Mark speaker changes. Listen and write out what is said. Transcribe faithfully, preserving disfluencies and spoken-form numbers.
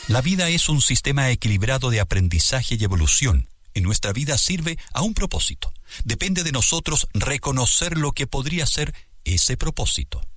Speaker 1: La vida es un sistema equilibrado de aprendizaje y evolución. Y nuestra vida sirve a un propósito. Depende de nosotros reconocer lo que podría ser ese propósito.